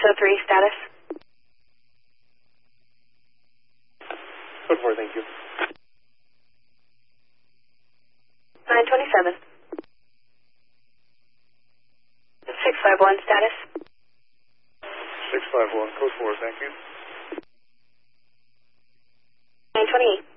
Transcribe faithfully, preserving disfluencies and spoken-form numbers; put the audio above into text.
oh three, status. Code four, thank you. nine twenty-seven. six five one, status. six five one, code four, thank you. nine twenty-eight.